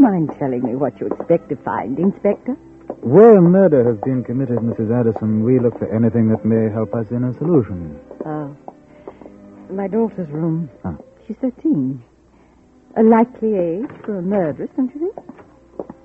mind telling me what you expect to find, Inspector? Where murder has been committed, Mrs. Addison, we look for anything that may help us in a solution. Oh. My daughter's room. Huh. She's 13. A likely age for a murderess, don't you think?